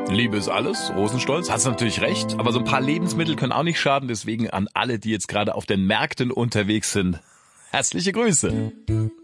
Liebe ist alles, Rosenstolz, hast natürlich recht, aber so ein paar Lebensmittel können auch nicht schaden, deswegen an alle, die jetzt gerade auf den Märkten unterwegs sind, herzliche Grüße.